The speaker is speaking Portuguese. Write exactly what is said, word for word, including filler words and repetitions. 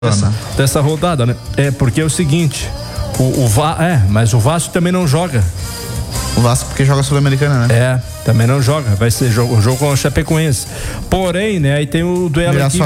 dessa, dessa rodada, né? É, porque é o seguinte, o, o Va, é, mas o Vasco também não joga. O Vasco porque joga Sul-Americana, né? É, também não joga, vai ser jogo, jogo com o Chapecoense. Porém, né, aí tem o duelo aqui